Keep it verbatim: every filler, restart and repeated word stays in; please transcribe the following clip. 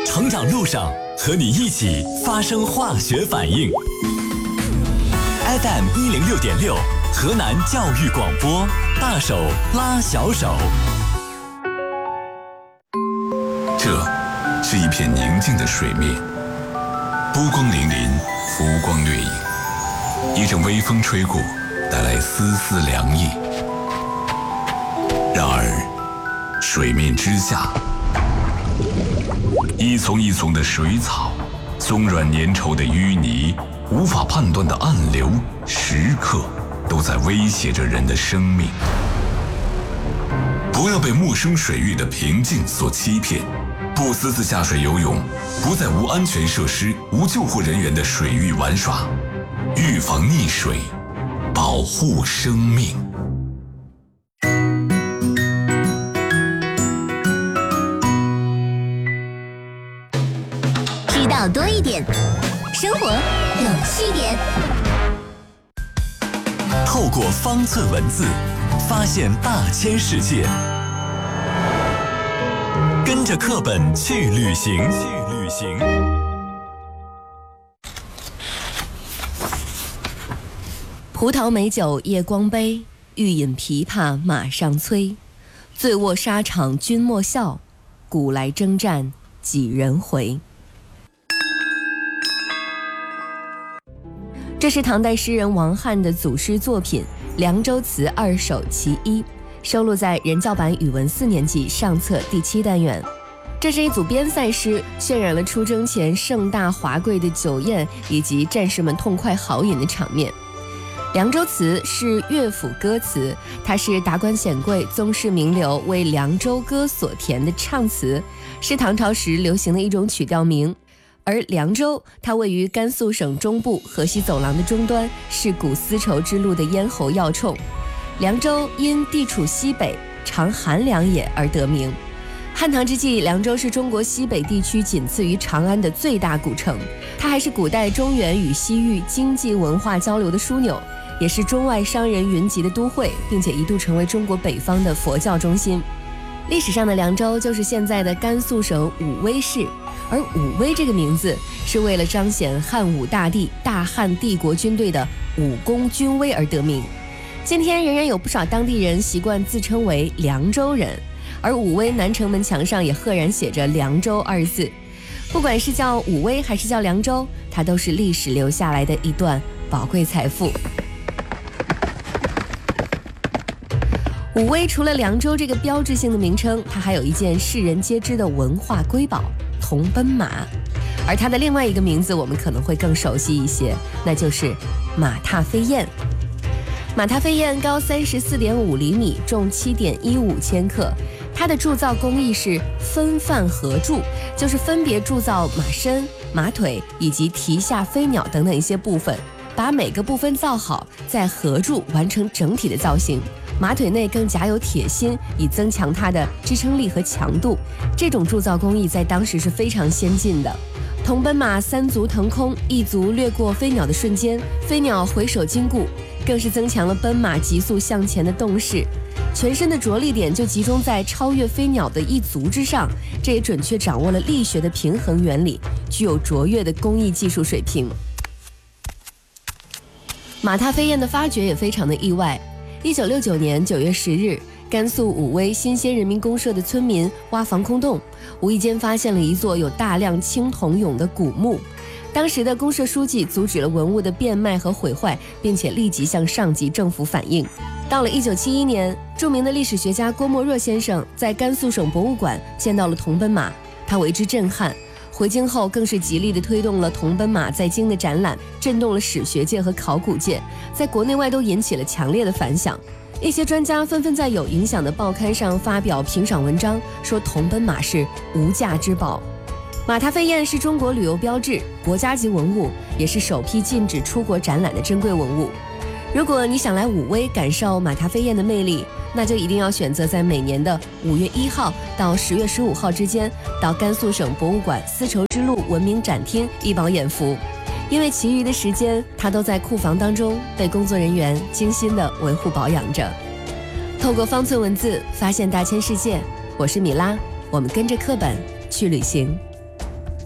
成长路上和你一起发生化学反应。F M 一零六点六，河南教育广播，大手拉小手。 这是一片宁静的水面，波光粼粼，浮光掠影。一阵微风吹过，带来丝丝凉意。然而，水面之下，一丛一丛的水草，松软粘稠的淤泥，无法判断的暗流，时刻都在威胁着人的生命。不要被陌生水域的平静所欺骗，不私自下水游泳，不在无安全设施、无救护人员的水域玩耍，预防溺水，保护生命。 知道多一点，生活有趣点。 透过方寸文字，发现大千世界。跟着课本去旅行，去旅行。 葡萄美酒夜光杯，欲饮琵琶马上催。醉卧沙场君莫笑，古来征战几人回。这是唐代诗人王翰的组诗作品《凉州词二首其一》，收录在人教版语文四年级上册第七单元。这是一组边塞诗，渲染了出征前盛大华贵的酒宴以及战士们痛快豪饮的场面。凉州词是乐府歌词，它是达官显贵、宗室名流为凉州歌所填的唱词，是唐朝时流行的一种曲调名。而凉州它位于甘肃省中部河西走廊的中端，是古丝绸之路的咽喉要冲。凉州因地处西北，常寒凉也而得名。汉唐之际，凉州是中国西北地区仅次于长安的最大古城，它还是古代中原与西域经济文化交流的枢纽，也是中外商人云集的都会，并且一度成为中国北方的佛教中心。历史上的凉州就是现在的甘肃省武威市，而武威这个名字是为了彰显汉武大帝大汉帝国军队的武功军威而得名。今天仍然有不少当地人习惯自称为凉州人，而武威南城门墙上也赫然写着凉州二字。不管是叫武威还是叫凉州，它都是历史留下来的一段宝贵财富。武威除了凉州这个标志性的名称，它还有一件世人皆知的文化瑰宝铜奔马，而它的另外一个名字我们可能会更熟悉一些，那就是马踏飞燕。马踏飞燕高三十四点五厘米，重七点一五千克。它的铸造工艺是分范合铸，就是分别铸造马身、马腿以及蹄下飞鸟等等一些部分，把每个部分造好，再合铸完成整体的造型。马腿内更夹有铁芯，以增强它的支撑力和强度。这种铸造工艺在当时是非常先进的。铜奔马三足腾空，一足掠过飞鸟的瞬间，飞鸟回首经顾，更是增强了奔马急速向前的动势。全身的着力点就集中在超越飞鸟的一足之上，这也准确掌握了力学的平衡原理，具有卓越的工艺技术水平。马踏飞燕的发掘也非常的意外。一九六九年九月十日，甘肃武威新鲜人民公社的村民挖防空洞，无意间发现了一座有大量青铜俑的古墓。当时的公社书记阻止了文物的变卖和毁坏，并且立即向上级政府反映。到了一九七一年，著名的历史学家郭沫若先生在甘肃省博物馆见到了铜奔马，他为之震撼。回京后更是极力地推动了铜奔马在京的展览，震动了史学界和考古界，在国内外都引起了强烈的反响。一些专家纷纷在有影响的报刊上发表评赏文章，说铜奔马是无价之宝。马踏飞燕是中国旅游标志、国家级文物，也是首批禁止出国展览的珍贵文物。如果你想来武威感受马踏飞燕的魅力，那就一定要选择在每年的五月一号到十月十五号之间，到甘肃省博物馆丝绸之路文明展厅一饱眼福，因为其余的时间它都在库房当中被工作人员精心的维护保养着。透过方寸文字发现大千世界，我是米拉，我们跟着课本去旅行。